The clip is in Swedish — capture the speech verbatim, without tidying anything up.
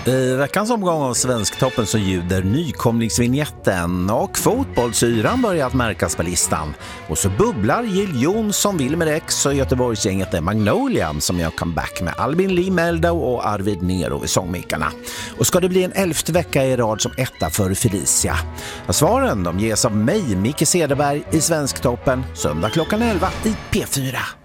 I veckans omgång av Svensktoppen så ljuder nykomlingsvinjetten och fotbollsyran börjat märkas på listan. Och så bubblar Jill Johnson, Wilmer X och Göteborgsgänget The Magnolia som gör comeback med Albin Lee Meldau och Arvid Nero i sångmikarna. Och ska det bli en elfte vecka i rad som etta för Felicia? Svaren de ges av mig, Micke Cederberg, i Svensktoppen, söndag klockan elva i P fyra.